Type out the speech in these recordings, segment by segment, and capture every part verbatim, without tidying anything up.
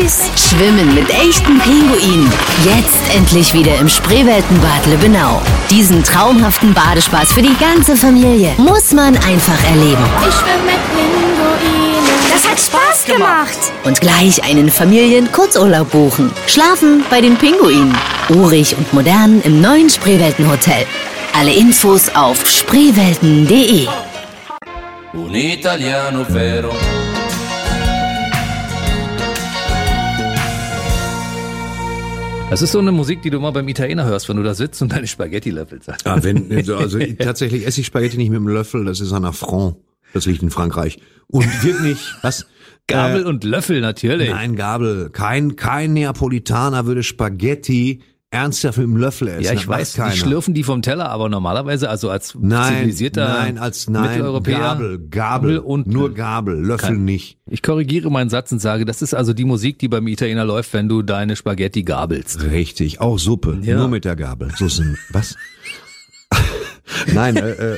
süß. Schwimmen mit echten Pinguinen. Jetzt endlich wieder im Spreeweltenbad Lübbenau. Diesen traumhaften Badespaß für die ganze Familie muss man einfach erleben. Ich schwimme mit Pinguinen. Das hat Spaß gemacht. Und gleich einen Familien-Kurzurlaub buchen. Schlafen bei den Pinguinen. Urig und modern im neuen Spreewelten-Hotel. Alle Infos auf spreewelten punkt de. Un italiano vero. Das ist so eine Musik, die du immer beim Italiener hörst, wenn du da sitzt und deine Spaghetti löffelst. Ja, wenn, also tatsächlich esse ich Spaghetti nicht mit dem Löffel, das ist ein Affront. Das liegt in Frankreich. Und wirklich, was? Gabel äh, und Löffel natürlich. Nein, Gabel. Kein, kein Neapolitaner würde Spaghetti ernsthaft mit dem Löffel essen. Ja, ich weiß, die schlürfen die vom Teller, aber normalerweise, also als nein, zivilisierter nein, als nein, Mitteleuropäer. Gabel, Gabel und nur Gabel, Löffel kann, nicht. Ich korrigiere meinen Satz und sage, das ist also die Musik, die beim Italiener läuft, wenn du deine Spaghetti gabelst. Richtig, auch Suppe, ja. Nur mit der Gabel. So ist ein, was? Nein, äh, äh,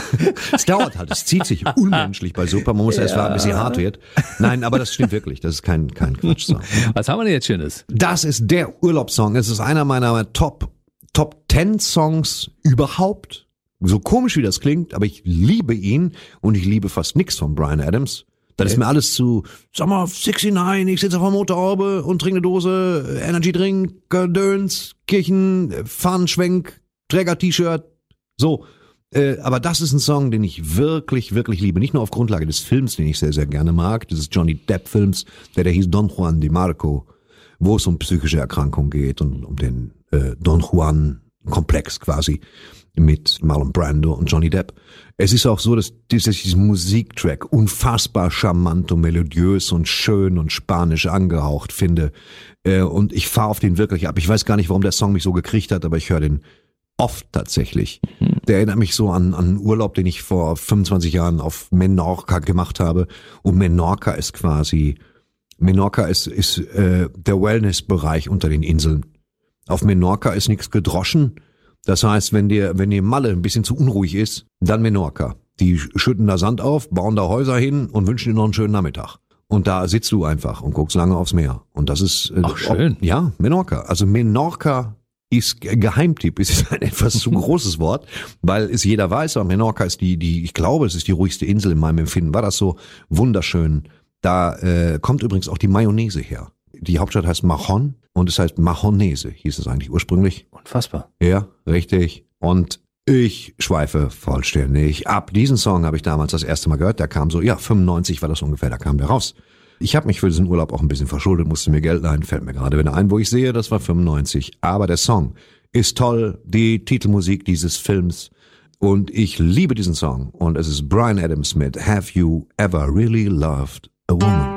es dauert halt, es zieht sich unmenschlich bei Suppe, man muss ja. erst warten, bis sie hart wird. Nein, aber das stimmt wirklich, das ist kein, kein Quatsch-Song. Was haben wir denn jetzt Schönes? Das ist der Urlaubssong, es ist einer meiner Top, Top Ten Songs überhaupt. So komisch wie das klingt, aber ich liebe ihn und ich liebe fast nix von Bryan Adams. Das okay. ist mir alles zu, sag mal, sixty-nine, ich sitze auf der Motorhaube und trinke eine Dose, Energy Drink, Döns, Kirchen, Fahnenschwenk, Träger-T-Shirt, so. Äh, aber das ist ein Song, den ich wirklich, wirklich liebe. Nicht nur auf Grundlage des Films, den ich sehr, sehr gerne mag, dieses Johnny Depp-Films, der, der hieß Don Juan de Marco, wo es um psychische Erkrankung geht und um den äh, Don Juan-Komplex quasi mit Marlon Brando und Johnny Depp. Es ist auch so, dass dieser Musiktrack unfassbar charmant und melodiös und schön und spanisch angehaucht finde. Äh, und ich fahre auf den wirklich ab. Ich weiß gar nicht, warum der Song mich so gekriegt hat, aber ich höre den oft tatsächlich. Der erinnert mich so an, an einen Urlaub, den ich vor fünfundzwanzig Jahren auf Menorca gemacht habe. Und Menorca ist quasi, Menorca ist, ist äh, der Wellnessbereich unter den Inseln. Auf Menorca ist nichts gedroschen. Das heißt, wenn dir, wenn dir Malle ein bisschen zu unruhig ist, dann Menorca. Die schütten da Sand auf, bauen da Häuser hin und wünschen dir noch einen schönen Nachmittag. Und da sitzt du einfach und guckst lange aufs Meer. Und das ist, äh, Ach, schön. Ob, ja, Menorca. Also Menorca ist Geheimtipp, ist ein etwas zu großes Wort, weil es jeder weiß, aber Menorca ist die, die, ich glaube, es ist die ruhigste Insel in meinem Empfinden, war das so wunderschön. Da äh, kommt übrigens auch die Mayonnaise her. Die Hauptstadt heißt Mahon und es heißt Mahonese, hieß es eigentlich ursprünglich. Unfassbar. Ja, richtig. Und ich schweife vollständig ab. Diesen Song habe ich damals das erste Mal gehört, der kam so, ja, fünfundneunzig war das ungefähr, da kam der raus. Ich habe mich für diesen Urlaub auch ein bisschen verschuldet, musste mir Geld leihen, fällt mir gerade wieder ein, wo ich sehe, das war fünfundneunzig. Aber der Song ist toll, die Titelmusik dieses Films und ich liebe diesen Song. Und es ist Bryan Adams mit Have You Ever Really Loved a Woman?